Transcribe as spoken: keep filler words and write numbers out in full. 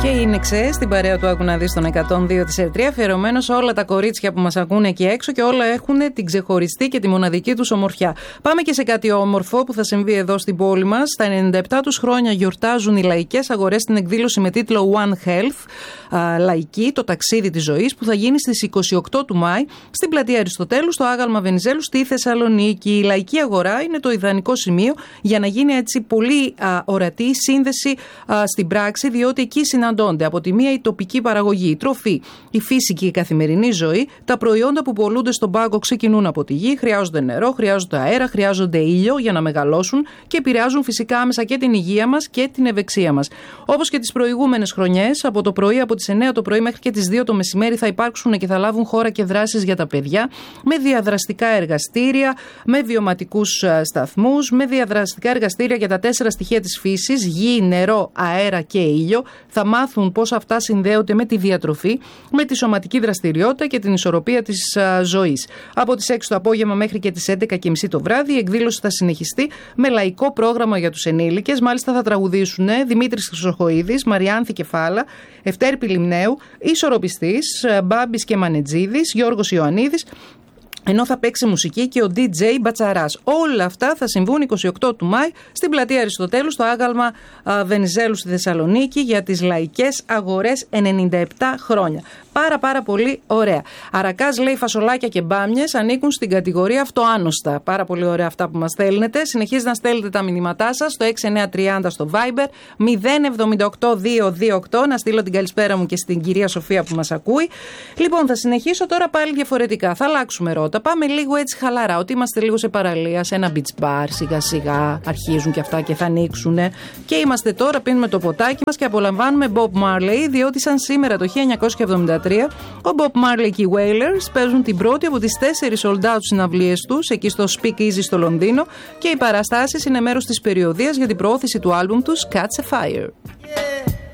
Και είναι ξέ στην παρέα του Άκου να δεις τον εκατόν δύο της Ερτρία, αφιερωμένο σε όλα τα κορίτσια που μας ακούνε εκεί έξω και όλα έχουν την ξεχωριστή και τη μοναδική τους ομορφιά. Πάμε και σε κάτι όμορφο που θα συμβεί εδώ στην πόλη μας. Στα ενενήντα επτά τους χρόνια γιορτάζουν οι λαϊκές αγορές την εκδήλωση με τίτλο One Health, α, λαϊκή, το ταξίδι της ζωής, που θα γίνει στις είκοσι οκτώ του Μάη στην πλατεία Αριστοτέλου, στο άγαλμα Βενιζέλου στη Θεσσαλονίκη. Η λαϊκή αγορά είναι το ιδανικό σημείο για να γίνει έτσι πολύ α, ορατή η σύνδεση α, στην πράξη, διότι εκεί συναντώνται από τη μία η τοπική παραγωγή, η τροφή, η φύση και η καθημερινή ζωή. Τα προϊόντα που πολλούνται στον πάγκο ξεκινούν από τη γη, χρειάζονται νερό, χρειάζονται αέρα, χρειάζονται ήλιο για να μεγαλώσουν και επηρεάζουν φυσικά άμεσα και την υγεία μας και την ευεξία μας. Όπως και τις προηγούμενες χρονιές, από το πρωί, από τις εννιά το πρωί μέχρι και τις δύο το μεσημέρι θα υπάρξουν και θα λάβουν χώρα και δράσεις για τα παιδιά, με διαδραστικά εργαστήρια, με βιωματικούς σταθμούς, με διαδραστικά εργαστήρια για τα τέσσερα στοιχεία της φύσης, γη, νερό, αέρα και ήλιο. Θα μάθουν πώς αυτά συνδέονται με τη διατροφή, με τη σωματική δραστηριότητα και την ισορροπία της α, ζωής. Από τις έξι το απόγευμα μέχρι και τις έντεκα και μισή το βράδυ η εκδήλωση θα συνεχιστεί με λαϊκό πρόγραμμα για τους ενήλικες. Μάλιστα θα τραγουδήσουν Δημήτρης Χρυσοχοΐδης, Μαριάνθη Κεφάλα, Ευτέρη Πηλιμνέου, Ισορροπιστής, Μπάμπης και Μανετζίδης, Γιώργος Ιωαννίδης, ενώ θα παίξει μουσική και ο ντι τζέι Μπατσαράς. Όλα αυτά θα συμβούν είκοσι οκτώ του Μάη στην πλατεία Αριστοτέλου, στο άγαλμα α, Βενιζέλου στη Θεσσαλονίκη, για τις λαϊκές αγορές ενενήντα επτά χρόνια. Πάρα πάρα πολύ ωραία. Αρακάς, λέει, φασολάκια και μπάμιες ανήκουν στην κατηγορία αυτοάνωστα. Πάρα πολύ ωραία αυτά που μας στέλνετε. Συνεχίζετε να στέλνετε τα μηνύματά σας στο έξι εννιά τριάντα στο Viber, μηδέν εβδομήντα οκτώ διακόσια είκοσι οκτώ. Να στείλω την καλησπέρα μου και στην κυρία Σοφία που μας ακούει. Λοιπόν, θα συνεχίσω τώρα πάλι διαφορετικά. Θα αλλάξουμε ρότα. Πάμε λίγο έτσι χαλαρά. Ότι είμαστε λίγο σε παραλία, σε ένα beach bar. Σιγά σιγά αρχίζουν και αυτά και θα ανοίξουν. Και είμαστε τώρα, πίνουμε το ποτάκι μας και απολαμβάνουμε Bob Marley, διότι σαν σήμερα το χίλια εννιακόσια εβδομήντα τρία ο Bob Marley και οι Wailers παίζουν την πρώτη από τις τέσσερις sold out συναυλίες τους εκεί στο Speak Easy στο Λονδίνο, και οι παραστάσεις είναι μέρος της περιοδίας για την προώθηση του άλμπουμ τους Catch a Fire.